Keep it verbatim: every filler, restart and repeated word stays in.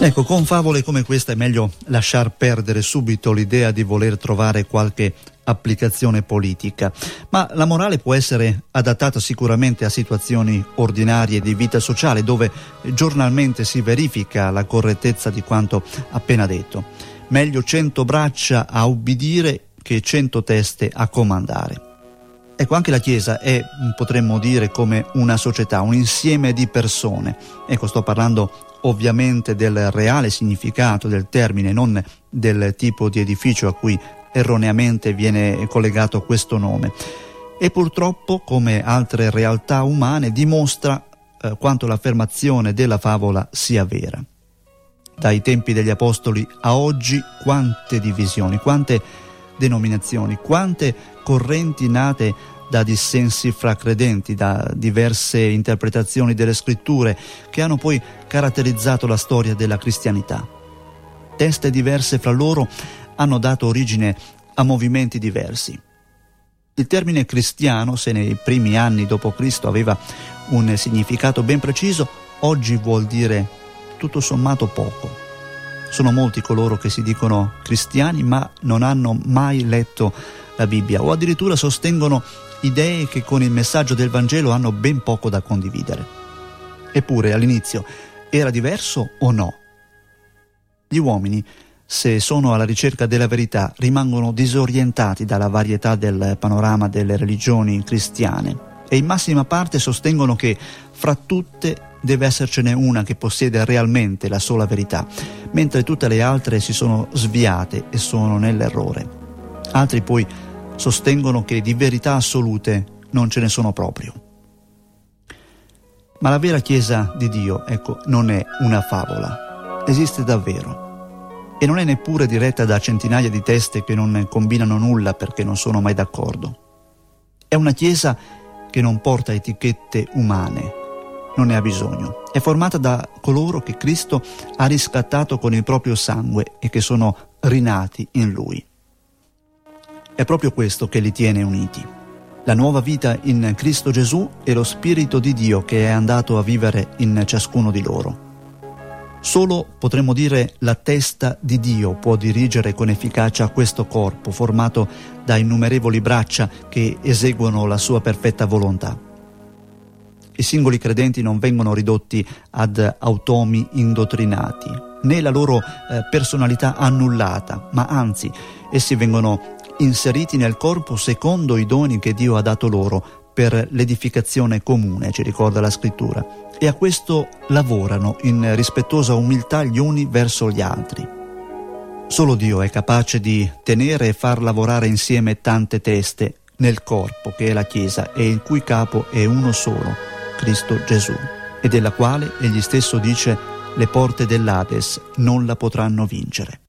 Ecco, con favole come questa è meglio lasciar perdere subito l'idea di voler trovare qualche applicazione politica, ma la morale può essere adattata sicuramente a situazioni ordinarie di vita sociale dove giornalmente si verifica la correttezza di quanto appena detto. Meglio cento braccia a ubbidire che cento teste a comandare. Ecco, anche la Chiesa è, potremmo dire, come una società, un insieme di persone. Ecco, sto parlando ovviamente del reale significato del termine, non del tipo di edificio a cui erroneamente viene collegato questo nome. E purtroppo, come altre realtà umane, dimostra eh, quanto l'affermazione della favola sia vera. Dai tempi degli Apostoli a oggi, quante divisioni, quante denominazioni, quante correnti nate da dissensi fra credenti, da diverse interpretazioni delle scritture che hanno poi caratterizzato la storia della cristianità. Teste diverse fra loro hanno dato origine a movimenti diversi. Il termine cristiano, se nei primi anni dopo Cristo aveva un significato ben preciso, oggi vuol dire tutto sommato poco. Sono molti coloro che si dicono cristiani ma non hanno mai letto la Bibbia o addirittura sostengono idee che con il messaggio del Vangelo hanno ben poco da condividere. Eppure all'inizio era diverso o no? Gli uomini, se sono alla ricerca della verità, rimangono disorientati dalla varietà del panorama delle religioni cristiane e in massima parte sostengono che fra tutte deve essercene una che possiede realmente la sola verità, mentre tutte le altre si sono sviate e sono nell'errore. Altri poi sostengono che di verità assolute non ce ne sono proprio. Ma la vera Chiesa di Dio, ecco, non è una favola, esiste davvero e non è neppure diretta da centinaia di teste che non combinano nulla perché non sono mai d'accordo. È una Chiesa che non porta etichette umane, non ne ha bisogno. È formata da coloro che Cristo ha riscattato con il proprio sangue e che sono rinati in Lui. È proprio questo che li tiene uniti. La nuova vita in Cristo Gesù e lo Spirito di Dio che è andato a vivere in ciascuno di loro. Solo, potremmo dire, la testa di Dio può dirigere con efficacia questo corpo formato da innumerevoli braccia che eseguono la sua perfetta volontà. I singoli credenti non vengono ridotti ad automi indottrinati, né la loro eh, personalità annullata, ma anzi, essi vengono inseriti nel corpo secondo i doni che Dio ha dato loro per l'edificazione comune, ci ricorda la Scrittura, e a questo lavorano in rispettosa umiltà gli uni verso gli altri. Solo Dio è capace di tenere e far lavorare insieme tante teste nel corpo che è la Chiesa e il cui capo è uno solo, Cristo Gesù, e della quale egli stesso dice: le porte dell'Ades non la potranno vincere.